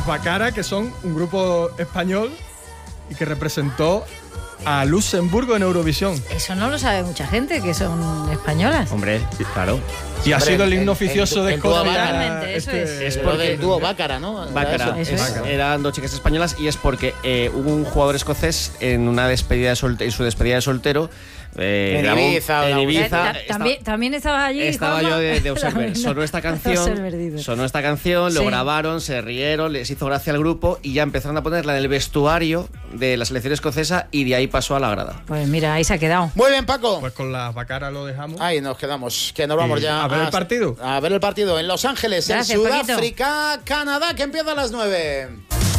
Bacara, que son un grupo español y que representó a Luxemburgo en Eurovisión. Eso no lo sabe mucha gente, que son españolas. Hombre, claro. Y ha sido el himno oficioso de Escocia. Es porque el dúo Bacara, ¿no? Bacara. Eran dos chicas españolas y es porque hubo un jugador escocés en una despedida en su despedida de soltero. En Ibiza. También estabas allí. Estaba yo de observer. Sonó esta canción, lo grabaron, se rieron, les hizo gracia al grupo y ya empezaron a ponerla en el vestuario de la selección escocesa y de ahí pasó a la grada. Pues mira, ahí se ha quedado. Muy bien, Paco. Pues con la Bacara lo dejamos. Ahí nos quedamos, que nos vamos ya. A ver el partido. A ver el partido en Los Ángeles, Gracias, en Sudáfrica, Canadá, que empieza a las 9.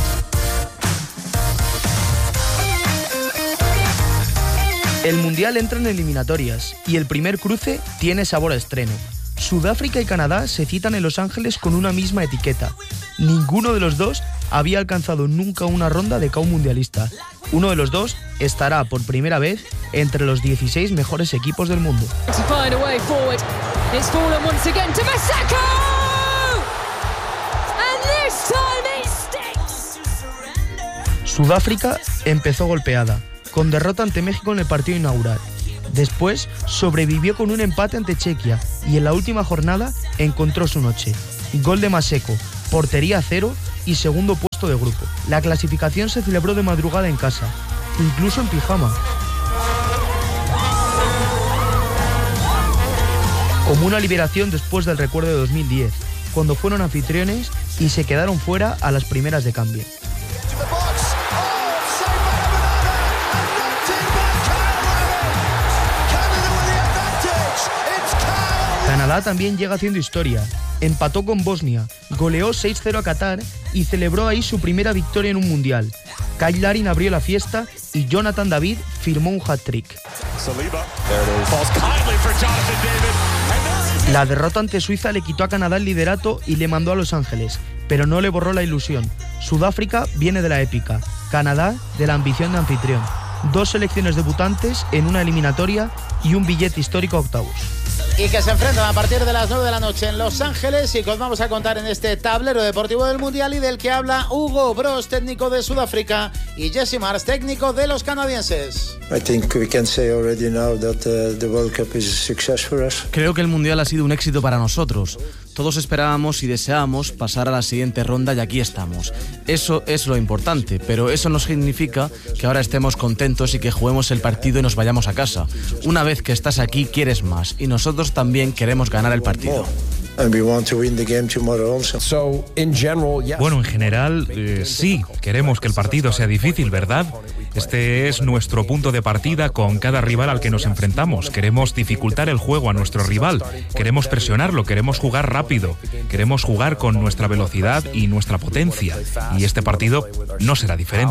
El Mundial entra en eliminatorias y el primer cruce tiene sabor a estreno. Sudáfrica y Canadá se citan en Los Ángeles con una misma etiqueta. Ninguno de los dos había alcanzado nunca una ronda de CAO mundialista. Uno de los dos estará por primera vez entre los 16 mejores equipos del mundo. Sudáfrica empezó golpeada, con derrota ante México en el partido inaugural. Después sobrevivió con un empate ante Chequia y en la última jornada encontró su noche. Gol de Maseko, portería a 0 y segundo puesto de grupo. La clasificación se celebró de madrugada en casa, incluso en pijama. Como una liberación después del recuerdo de 2010, cuando fueron anfitriones y se quedaron fuera a las primeras de cambio. Canadá también llega haciendo historia. Empató con Bosnia, goleó 6-0 a Qatar y celebró ahí su primera victoria en un mundial. Kyle Larin abrió la fiesta y Jonathan David firmó un hat-trick. La derrota ante Suiza le quitó a Canadá el liderato y le mandó a Los Ángeles, pero no le borró la ilusión. Sudáfrica viene de la épica, Canadá de la ambición de anfitrión. 2 selecciones debutantes en una eliminatoria y un billete histórico a octavos. Y que se enfrentan a partir de las 9 de la noche en Los Ángeles y que os vamos a contar en este tablero deportivo del Mundial y del que habla Hugo Broos, técnico de Sudáfrica, y Jesse Marsh, técnico de los canadienses. Creo que el Mundial ha sido un éxito para nosotros. Todos esperábamos y deseábamos pasar a la siguiente ronda y aquí estamos. Eso es lo importante, pero eso no significa que ahora estemos contentos y que juguemos el partido y nos vayamos a casa. Una vez que estás aquí, quieres más y nosotros también queremos ganar el partido. Bueno, en general, sí, queremos que el partido sea difícil, ¿verdad? Este es nuestro punto de partida con cada rival al que nos enfrentamos. Queremos dificultar el juego a nuestro rival, queremos presionarlo, queremos jugar rápido, queremos jugar con nuestra velocidad y nuestra potencia. Y este partido no será diferente.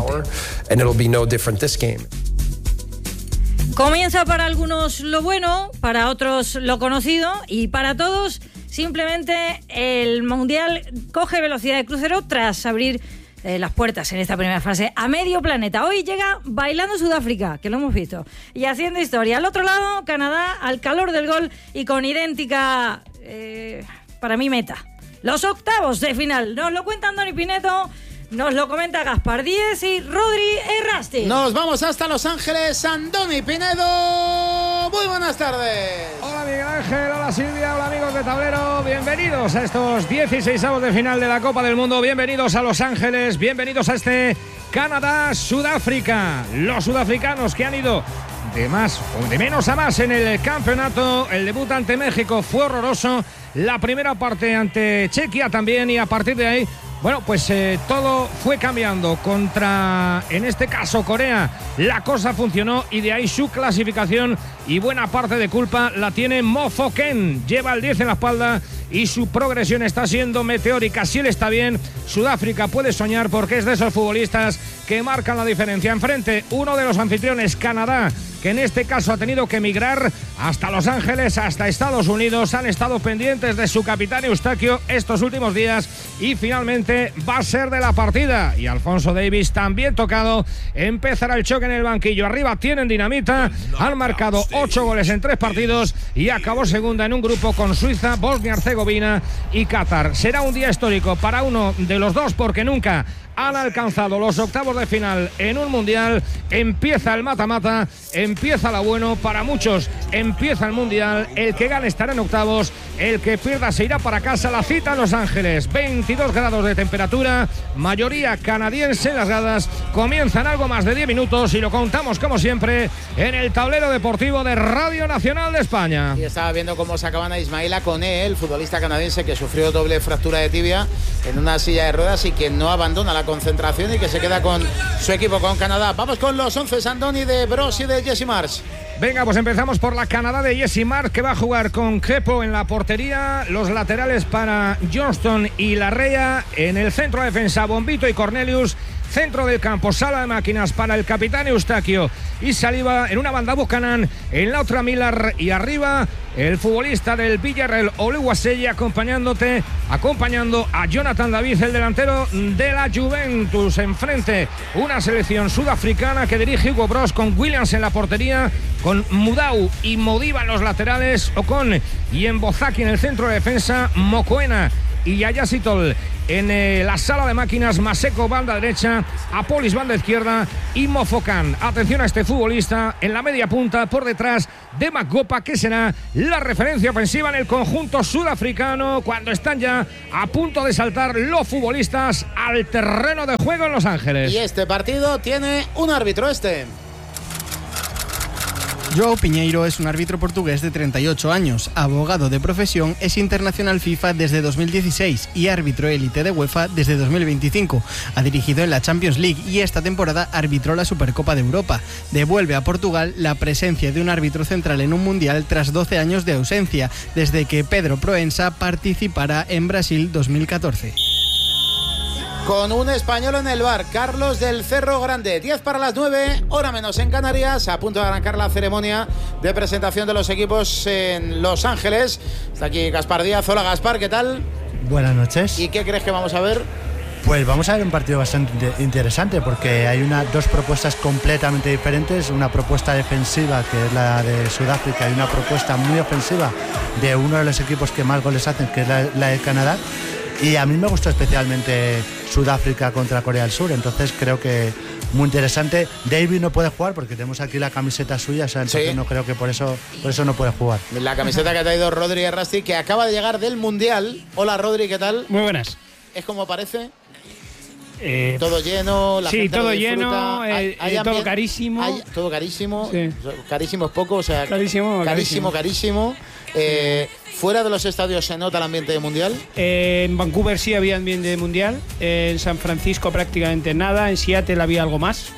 Comienza para algunos lo bueno, para otros lo conocido y para todos simplemente el Mundial coge velocidad de crucero tras abrir las puertas en esta primera fase a medio planeta. Hoy llega bailando Sudáfrica, que lo hemos visto, y haciendo historia. Al otro lado, Canadá, al calor del gol y con idéntica, para mí, meta. Los octavos de final. Nos lo cuenta Andoni Pineto, nos lo comenta Gaspar Díez y Rodri Errasti. Nos vamos hasta Los Ángeles, Andoni Pinedo. Muy buenas tardes. Hola Miguel Ángel, hola Silvia, hola amigos de Tablero. Bienvenidos a estos 16avos de final de la Copa del Mundo. Bienvenidos a Los Ángeles, bienvenidos a este Canadá-Sudáfrica. Los sudafricanos que han ido de menos a más en el campeonato. El debut ante México fue horroroso. La primera parte ante Chequia también, y a partir de ahí, bueno, pues todo fue cambiando. Contra, en este caso, Corea, la cosa funcionó y de ahí su clasificación, y buena parte de culpa la tiene Mo Fo Ken. Lleva el 10 en la espalda y su progresión está siendo meteórica. Si él está bien, Sudáfrica puede soñar, porque es de esos futbolistas que marcan la diferencia. Enfrente, uno de los anfitriones, Canadá, que en este caso ha tenido que emigrar hasta Los Ángeles, hasta Estados Unidos. Han estado pendientes de su capitán Eustaquio estos últimos días y finalmente va a ser de la partida. Y Alfonso Davies también tocado. Empezará el choque en el banquillo. Arriba tienen dinamita. Han marcado 8 goles en 3 partidos y acabó segunda en un grupo con Suiza, Bosnia-Herzegovina Herzegovina y Qatar. Será un día histórico para uno de los dos porque nunca han alcanzado los octavos de final en un mundial. Empieza el mata-mata, empieza lo bueno. Para muchos empieza el mundial. El que gane estará en octavos, el que pierda se irá para casa. La cita en Los Ángeles, 22 grados de temperatura, mayoría canadiense en las gradas. Comienzan algo más de 10 minutos y lo contamos como siempre en el tablero deportivo de Radio Nacional de España. Y estaba viendo cómo sacaban a Ismaila Koné, el futbolista canadiense que sufrió doble fractura de tibia en una silla de ruedas y que no abandona la concentración y que se queda con su equipo, con Canadá. Vamos con los 11, Andoni, de Bros y de Jesse Marsh. Venga, pues empezamos por la Canadá de Jesse Marsh, que va a jugar con Crepo en la portería, los laterales para Johnston y Larrea, en el centro de defensa Bombito y Cornelius, centro del campo sala de máquinas para el capitán Eustaquio y Saliba, en una banda Buchanan, en la otra Miller y arriba el futbolista del Villarreal Oluwaseyi acompañando a Jonathan David, el delantero de la Juventus. Enfrente una selección sudafricana que dirige Hugo Broos, con Williams en la portería, con Mudau y Modiba en los laterales, Ocon y Mbozaki en el centro de defensa, Mokoena y Yaya Sitol en la sala de máquinas, Maseko banda derecha, Apolis banda izquierda y Mofocan. Atención a este futbolista en la media punta por detrás de Magopa, que será la referencia ofensiva en el conjunto sudafricano cuando están ya a punto de saltar los futbolistas al terreno de juego en Los Ángeles. Y este partido tiene un árbitro, João Pinheiro es un árbitro portugués de 38 años, abogado de profesión, es internacional FIFA desde 2016 y árbitro élite de UEFA desde 2025. Ha dirigido en la Champions League y esta temporada arbitró la Supercopa de Europa. Devuelve a Portugal la presencia de un árbitro central en un mundial tras 12 años de ausencia, desde que Pedro Proença participara en Brasil 2014. Con un español en el bar, Carlos del Cerro Grande. 10 para las 9, hora menos en Canarias. A punto de arrancar la ceremonia de presentación de los equipos en Los Ángeles. Está aquí Gaspar Díaz. Hola Gaspar, ¿qué tal? Buenas noches. ¿Y qué crees que vamos a ver? Pues vamos a ver un partido bastante interesante porque hay dos propuestas completamente diferentes. Una propuesta defensiva, que es la de Sudáfrica, y una propuesta muy ofensiva de uno de los equipos que más goles hacen, que es la de Canadá. Y a mí me gustó especialmente Sudáfrica contra Corea del Sur, entonces creo que muy interesante. David no puede jugar porque tenemos aquí la camiseta suya, o sea, entonces sí, no creo que por eso no puede jugar. La camiseta que ha traído Rodri Errasti, que acaba de llegar del Mundial. Hola Rodri, ¿qué tal? Muy buenas. ¿Es como parece? Todo lleno, la sí, gente todo disfruta. Lleno, todo carísimo. Todo carísimo, sí. Carísimo es poco, o sea, carísimo. Fuera de los estadios se nota el ambiente de mundial. En Vancouver sí había ambiente de mundial, en San Francisco prácticamente nada, en Seattle había algo más.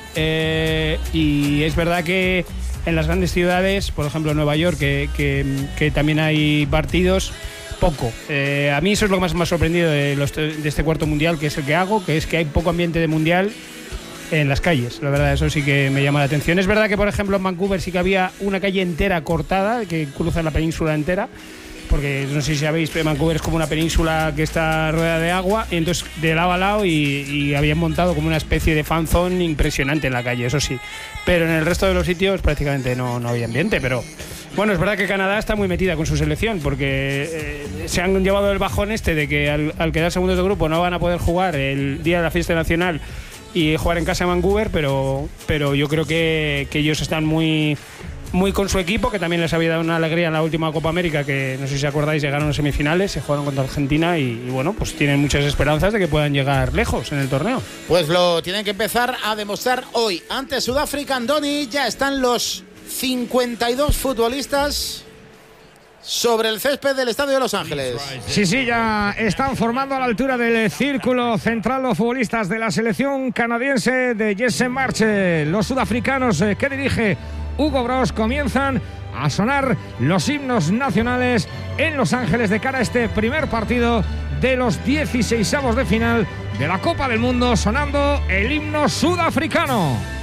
Y es verdad que en las grandes ciudades, por ejemplo Nueva York, que también hay partidos, poco. A mí eso es lo que más me ha sorprendido de este cuarto mundial, que es el que hago, que es que hay poco ambiente de mundial en las calles. La verdad, eso sí que me llama la atención. Es verdad que, por ejemplo, en Vancouver sí que había una calle entera cortada que cruza la península entera, porque no sé si sabéis, pero Vancouver es como una península que está rodeada de agua, y entonces de lado a lado y habían montado como una especie de fan zone impresionante en la calle, eso sí. Pero en el resto de los sitios prácticamente no había ambiente, pero bueno, es verdad que Canadá está muy metida con su selección, porque se han llevado el bajón de que al quedar segundos de grupo no van a poder jugar el día de la fiesta nacional y jugar en casa en Vancouver, pero yo creo que ellos están muy con su equipo, que también les había dado una alegría en la última Copa América, que no sé si acordáis, llegaron a semifinales, se jugaron contra Argentina y bueno, pues tienen muchas esperanzas de que puedan llegar lejos en el torneo. Pues lo tienen que empezar a demostrar hoy. Ante Sudáfrica, Andoni, ya están los 52 futbolistas sobre el césped del Estadio de Los Ángeles. Sí, ya están formando a la altura del círculo central los futbolistas de la selección canadiense de Jesse Marsh. Los sudafricanos que dirige Hugo Broos comienzan a sonar los himnos nacionales en Los Ángeles de cara a este primer partido de los 16avos de final de la Copa del Mundo, sonando el himno sudafricano.